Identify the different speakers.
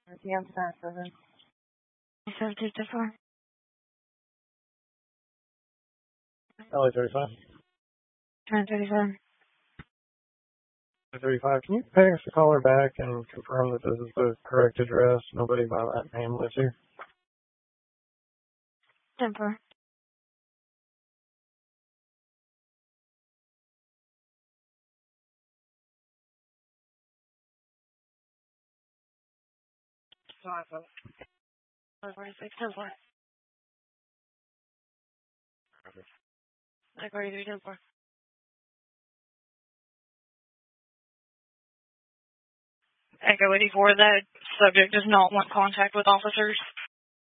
Speaker 1: PM 7.
Speaker 2: 754.
Speaker 3: LA 35.
Speaker 2: 1037.
Speaker 3: 35. Can you pay us a caller back and confirm that this is the correct address? Nobody by that name lives here.
Speaker 2: 10-4.
Speaker 1: Sorry, folks.
Speaker 2: 46, 10-4. 43, 10-4. Echo 84, that subject does not want contact with officers.